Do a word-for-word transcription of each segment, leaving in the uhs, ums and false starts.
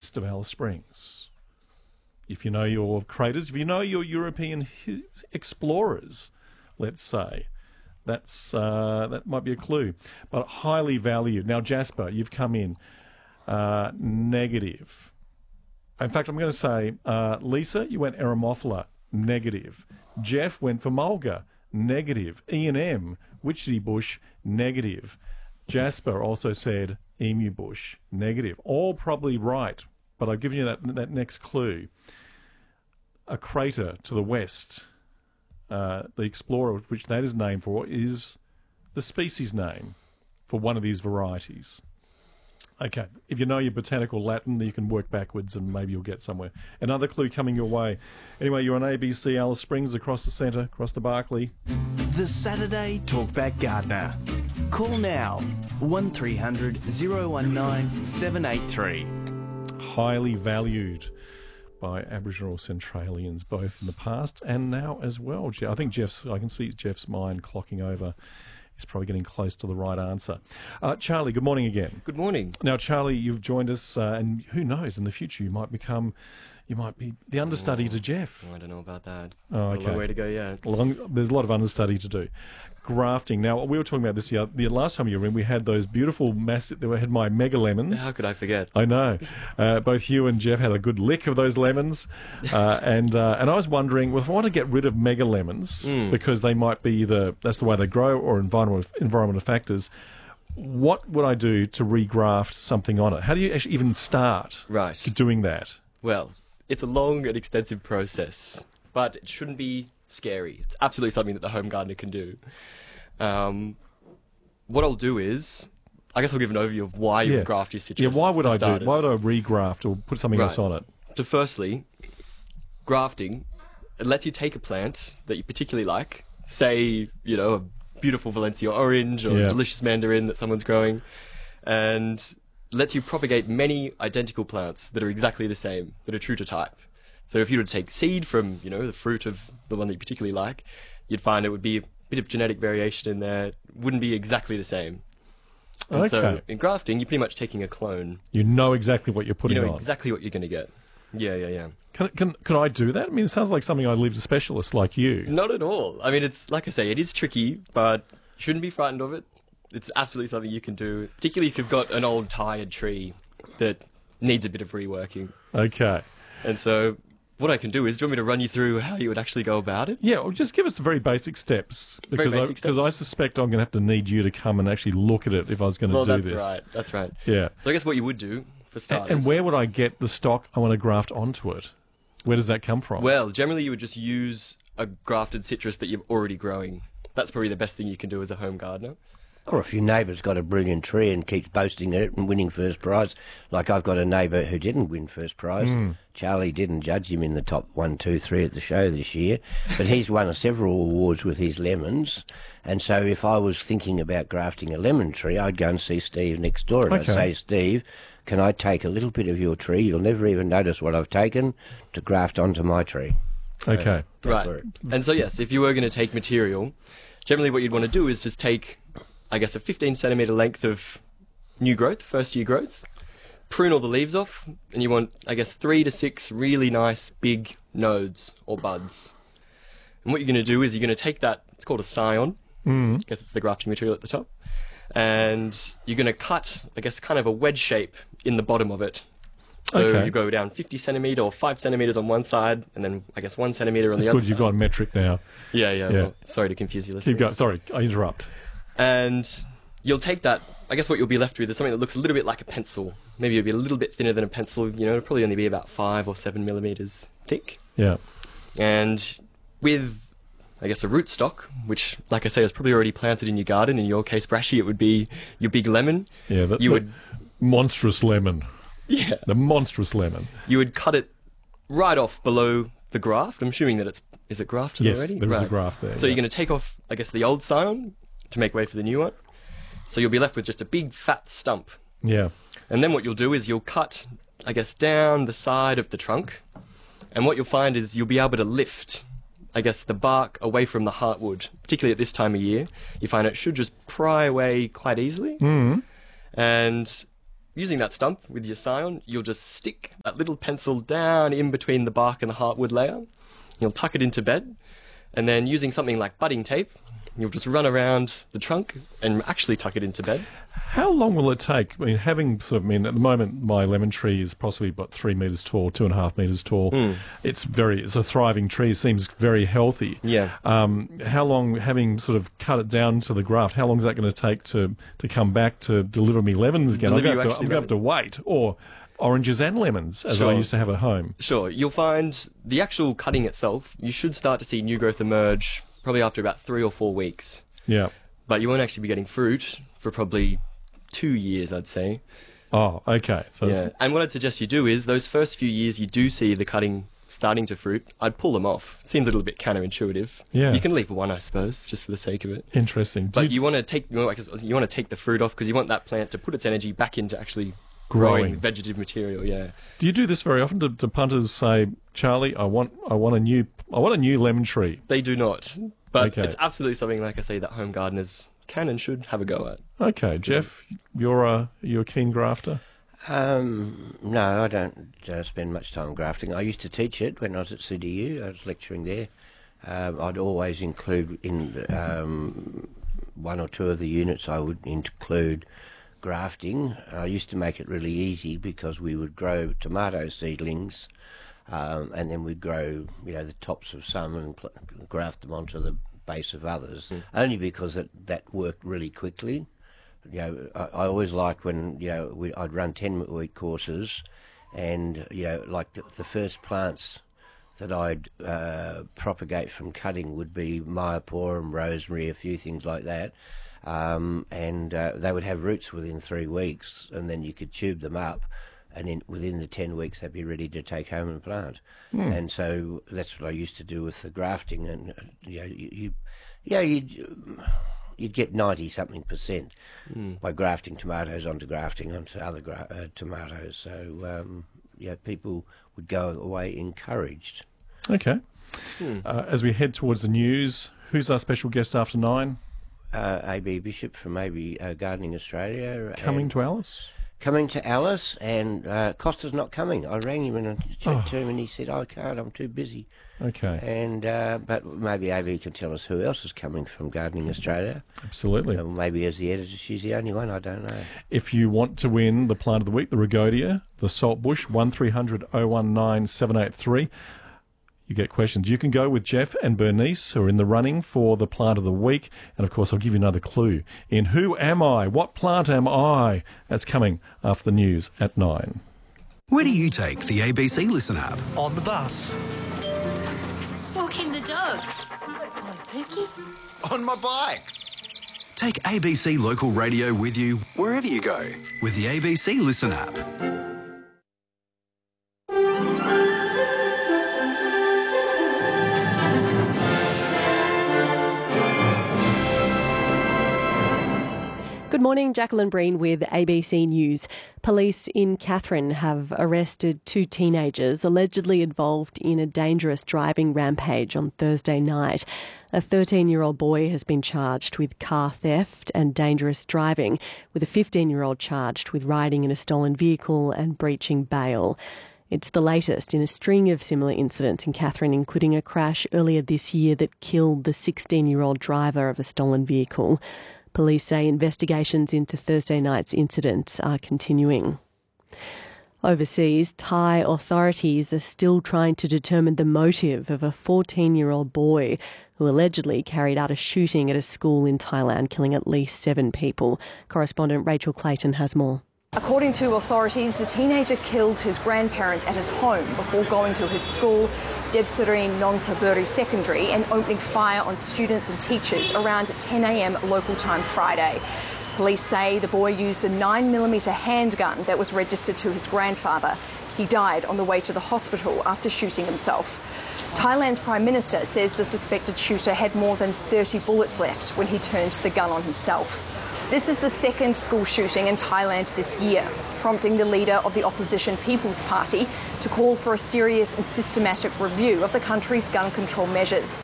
west of Alice Springs. If you know your craters, if you know your European hi- explorers, let's say, that's uh, that might be a clue. But highly valued. Now, Jasper, you've come in uh, negative. In fact, I'm going to say, uh, Lisa, you went Eremophila, negative. Jeff went for Mulga, negative. Ian M, Witchetty Bush, negative. Jasper also said Emu Bush, negative. All probably right, but I've given you that, that next clue. A crater to the west, uh, the explorer which that is named for, is the species name for one of these varieties. Okay, if you know your botanical Latin, you can work backwards and maybe you'll get somewhere. Another clue coming your way. Anyway, you're on A B C Alice Springs, across the centre, across the Barclay. The Saturday Talkback Gardener. Call now, one three hundred oh one nine seven eight three. Highly valued by Aboriginal Centralians, both in the past and now as well. I think Jeff's, I can see Jeff's mind clocking over. He's probably getting close to the right answer. Uh, Charlie, good morning again. Good morning. Now, Charlie, you've joined us, uh, and who knows, in the future you might become, you might be the understudy oh, to Jeff. Oh, I don't know about that. Oh, okay. A long way to go yet. Long, there's a lot of understudy to do. Grafting. Now, we were talking about this the, other, the last time you were in. We had those beautiful massive. They had my mega lemons. How could I forget? I know. Uh, both you and Jeff had a good lick of those lemons, uh, and uh, and I was wondering, well, if I want to get rid of mega lemons mm. because they might be the that's the way they grow or environmental environmental factors. What would I do to regraft something on it? How do you actually even start right. doing that? Well, it's a long and extensive process, but it shouldn't be scary. It's absolutely something that the home gardener can do. Um, what I'll do is, I guess I'll give an overview of why you yeah. would graft your citrus. Yeah, why would for I starters. do? Why would I regraft or put something right. else on it? So, firstly, grafting, it lets you take a plant that you particularly like, say, you know, a beautiful Valencia orange or yeah. a delicious mandarin that someone's growing, and lets you propagate many identical plants that are exactly the same, that are true to type. So if you were to take seed from, you know, the fruit of the one that you particularly like, you'd find it would be a bit of genetic variation in there. It wouldn't be exactly the same. And okay. so in grafting, you're pretty much taking a clone. You know exactly what you're putting on. You know on. exactly what you're going to get. Yeah, yeah, yeah. Can, can can I do that? I mean, it sounds like something I'd leave to specialists like you. Not at all. I mean, it's like I say, it is tricky, but you shouldn't be frightened of it. It's absolutely something you can do, particularly if you've got an old tired tree that needs a bit of reworking. Okay. And so what I can do is, do you want me to run you through how you would actually go about it? Yeah, well, just give us the very basic steps. Because very I, basic steps. Because I suspect I'm going to have to need you to come and actually look at it if I was going to well, do that's this. right. That's right. Yeah. So I guess what you would do, for starters... And, and where would I get the stock I want to graft onto it? Where does that come from? Well, generally you would just use a grafted citrus that you're already growing. That's probably the best thing you can do as a home gardener. Or if your neighbour's got a brilliant tree and keeps boasting it and winning first prize, like I've got a neighbour who didn't win first prize. Mm. Charlie didn't judge him in the top one, two, three at the show this year, but he's won several awards with his lemons. And so if I was thinking about grafting a lemon tree, I'd go and see Steve next door and okay. I'd say, Steve, can I take a little bit of your tree? You'll never even notice what I've taken to graft onto my tree. Okay. Right. right. And so, yes, if you were going to take material, generally what you'd want to do is just take, I guess, a fifteen centimetre length of new growth, first year growth, prune all the leaves off, and you want, I guess, three to six really nice big nodes or buds. And what you're going to do is you're going to take that, it's called a scion, mm. I guess it's the grafting material at the top, and you're going to cut, I guess, kind of a wedge shape in the bottom of it. So okay. you go down fifty centimetre or five centimetres on one side, and then, I guess, one centimetre on That's the other good, side. you've got metric now. Yeah, yeah, yeah. Well, sorry to confuse you listeners. Keep going. Sorry, I interrupt. And you'll take that, I guess what you'll be left with is something that looks a little bit like a pencil. Maybe it'll be a little bit thinner than a pencil, you know, it'll probably only be about five or seven millimetres thick. Yeah. And with, I guess, a rootstock, which, like I say, is probably already planted in your garden. In your case, Brashy, it would be your big lemon. Yeah, the, you the would, monstrous lemon. Yeah. The monstrous lemon. You would cut it right off below the graft. I'm assuming that it's, is it grafted yes, already? Yes, there is right. a graft there. So yeah. you're going to take off, I guess, the old scion to make way for the new one. So you'll be left with just a big fat stump. Yeah. And then what you'll do is you'll cut, I guess, down the side of the trunk. And what you'll find is you'll be able to lift, I guess, the bark away from the heartwood, particularly at this time of year. You find it should just pry away quite easily. Mm. And using that stump with your scion, you'll just stick that little pencil down in between the bark and the heartwood layer. You'll tuck it into bed, and then using something like budding tape, you'll just run around the trunk and actually tuck it into bed. How long will it take? I mean, having sort of, I mean, at the moment, my lemon tree is possibly about three metres tall, two and a half metres tall. Mm. It's very, it's a thriving tree. It seems very healthy. Yeah. Um, how long, having sort of cut it down to the graft, how long is that going to take to, to come back to deliver me lemons again? I'm going to have to, have to wait. Or oranges and lemons, as sure. I used to have at home. Sure. You'll find the actual cutting itself, you should start to see new growth emerge probably after about three or four weeks. Yeah. But you won't actually be getting fruit for probably two years, I'd say. Oh, okay. So yeah. And what I'd suggest you do is, those first few years you do see the cutting starting to fruit, I'd pull them off. It seems a little bit counterintuitive. Yeah. You can leave one, I suppose, just for the sake of it. Interesting. But you, you want to take you want to take the fruit off because you want that plant to put its energy back into actually growing, growing vegetative material. Yeah. Do you do this very often? Do, do punters say, "Charlie, I want, I want a new, I want a new lemon tree"? They do not. But okay. It's absolutely something, like I say, that home gardeners can and should have a go at. Okay, Jeff, you're a you're a keen grafter. Um, no, I don't uh, spend much time grafting. I used to teach it when I was at C D U. I was lecturing there. Um, I'd always include in um, one or two of the units. I would include grafting. I used to make it really easy because we would grow tomato seedlings, um, and then we'd grow, you know, the tops of some and pl- graft them onto the base of others. Mm. Only because it, that worked really quickly. You know, I, I always liked when, you know, we, I'd run ten-week courses, and, you know, like the, the first plants that I'd uh, propagate from cutting would be Myoporum, rosemary, a few things like that. Um, and uh, they would have roots within three weeks, and then you could tube them up, and in, within the ten weeks they'd be ready to take home and plant. Mm. And so that's what I used to do with the grafting, and uh, you know, you, you, yeah, you'd, you'd get ninety something percent mm. by grafting tomatoes onto grafting onto other gra- uh, tomatoes. So um, yeah, people would go away encouraged. Okay. Mm. Uh, as we head towards the news, who's our special guest after nine? Uh, A B Bishop from A B uh, Gardening Australia. Coming to Alice? Coming to Alice, and uh, Costa's not coming. I rang him and I checked oh. to him, and he said, I can't, I'm too busy. Okay. And uh, but maybe A B can tell us who else is coming from Gardening Australia. Absolutely. Uh, maybe as the editor, she's the only one, I don't know. If you want to win the plant of the week, the Rhagodia, the Saltbush, one three hundred oh one nine seven eight three. You get questions. You can go with Jeff and Bernice, who are in the running for the plant of the week. And, of course, I'll give you another clue in Who Am I? What plant am I? That's coming after the news at nine. Where do you take the A B C Listen app? On the bus. Walking the dog. On Pookie. On my bike. Take A B C Local Radio with you wherever you go with the A B C Listen app. Good morning, Jacqueline Breen with A B C News. Police in Katherine have arrested two teenagers allegedly involved in a dangerous driving rampage on Thursday night. A thirteen-year-old boy has been charged with car theft and dangerous driving, with a fifteen-year-old charged with riding in a stolen vehicle and breaching bail. It's the latest in a string of similar incidents in Katherine, including a crash earlier this year that killed the sixteen-year-old driver of a stolen vehicle. Police say investigations into Thursday night's incident are continuing. Overseas, Thai authorities are still trying to determine the motive of a fourteen-year-old boy who allegedly carried out a shooting at a school in Thailand, killing at least seven people. Correspondent Rachel Clayton has more. According to authorities, the teenager killed his grandparents at his home before going to his school, Debsarine Nontaburi Secondary, and opening fire on students and teachers around ten a.m. local time Friday. Police say the boy used a nine millimeter handgun that was registered to his grandfather. He died on the way to the hospital after shooting himself. Thailand's Prime Minister says the suspected shooter had more than thirty bullets left when he turned the gun on himself. This is the second school shooting in Thailand this year, prompting the leader of the opposition People's Party to call for a serious and systematic review of the country's gun control measures.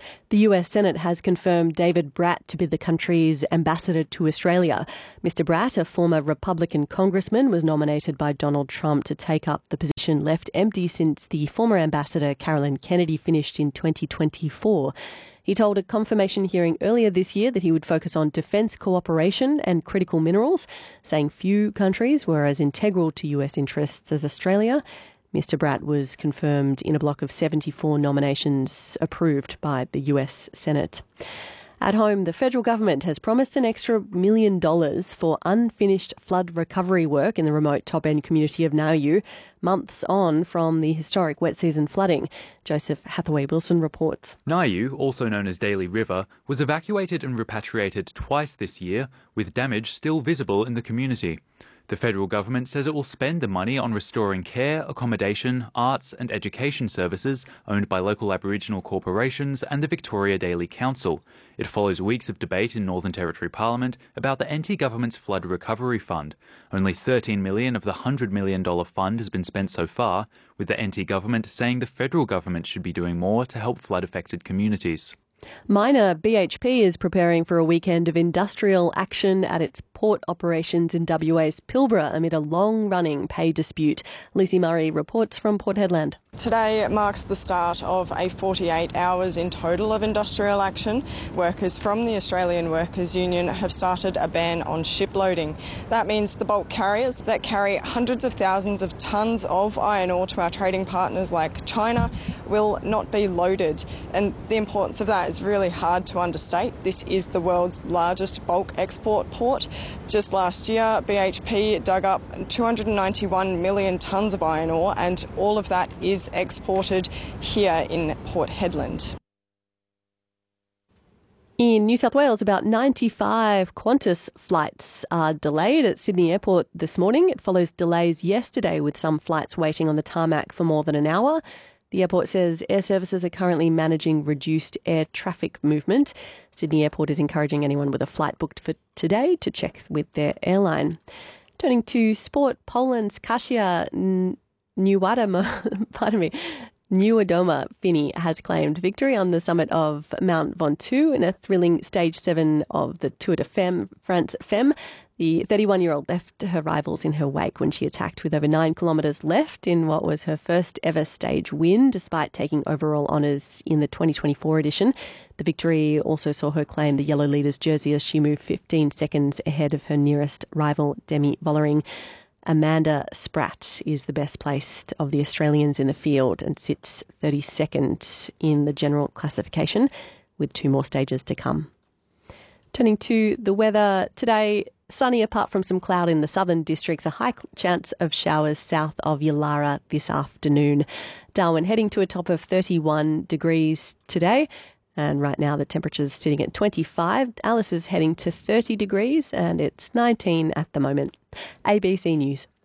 The U S Senate has confirmed David Brat to be the country's ambassador to Australia. Mister Brat, a former Republican congressman, was nominated by Donald Trump to take up the position left empty since the former ambassador Carolyn Kennedy finished in twenty twenty-four. He told a confirmation hearing earlier this year that he would focus on defence cooperation and critical minerals, saying few countries were as integral to U S interests as Australia. Mister Brat was confirmed in a block of seventy-four nominations approved by the U S Senate. At home, the federal government has promised an extra million dollars for unfinished flood recovery work in the remote top-end community of Nauru, months on from the historic wet season flooding. Joseph Hathaway-Wilson reports. Nauru, also known as Daly River, was evacuated and repatriated twice this year, with damage still visible in the community. The federal government says it will spend the money on restoring care, accommodation, arts and education services owned by local Aboriginal corporations and the Victoria Daily Council. It follows weeks of debate in Northern Territory Parliament about the N T government's flood recovery fund. Only thirteen million dollars of the one hundred million dollars fund has been spent so far, with the N T government saying the federal government should be doing more to help flood-affected communities. Miner B H P is preparing for a weekend of industrial action at its port operations in W A's Pilbara amid a long-running pay dispute. Lucy Murray reports from Port Hedland. Today marks the start of a forty-eight hours in total of industrial action. Workers from the Australian Workers Union have started a ban on ship loading. That means the bulk carriers that carry hundreds of thousands of tonnes of iron ore to our trading partners like China will not be loaded. And the importance of that is really hard to understate. This is the world's largest bulk export port. Just last year, B H P dug up two hundred ninety-one million tonnes of iron ore, and all of that is exported here in Port Hedland. In New South Wales, about ninety-five Qantas flights are delayed at Sydney Airport this morning. It follows delays yesterday with some flights waiting on the tarmac for more than an hour. The airport says air services are currently managing reduced air traffic movement. Sydney Airport is encouraging anyone with a flight booked for today to check with their airline. Turning to sport, Poland's Kasia Niewiadoma, pardon me, Niewiadoma Fini has claimed victory on the summit of Mount Ventoux in a thrilling Stage seven of the Tour de Femme, France Femme. The thirty-one-year-old left her rivals in her wake when she attacked with over nine kilometres left in what was her first ever stage win, despite taking overall honours in the twenty twenty-four edition. The victory also saw her claim the Yellow Leaders jersey as she moved fifteen seconds ahead of her nearest rival, Demi Vollering. Amanda Spratt is the best placed of the Australians in the field and sits thirty-second in the general classification, with two more stages to come. Turning to the weather today, sunny apart from some cloud in the southern districts, a high chance of showers south of Yulara this afternoon. Darwin heading to a top of thirty-one degrees today, and right now the temperature's sitting at twenty-five. Alice is heading to thirty degrees and it's nineteen at the moment. A B C News.